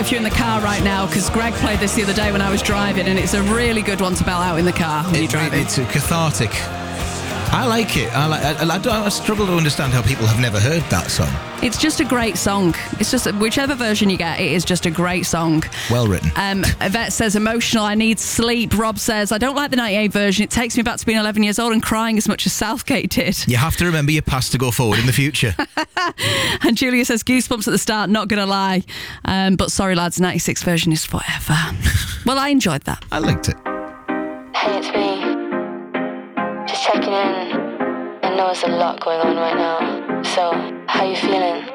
If you're in the car right now, because Greg played this the other day when I was driving, and it's a really good one to belt out in the car when you're driving. It's cathartic. I like it. I struggle to understand how people have never heard that song. It's just a great song. It's just, whichever version you get, it is just a great song. Well written. Yvette says, emotional, I need sleep. Rob says, I don't like the 98 version. It takes me back to being 11 years old and crying as much as Southgate did. You have to remember your past to go forward in the future. And Julia says, goosebumps at the start, not going to lie. But sorry, lads, 96 version is forever. Well, I enjoyed that. I liked it. Hey, it's me. Just checking in. I know there's a lot going on right now. So, how you feeling?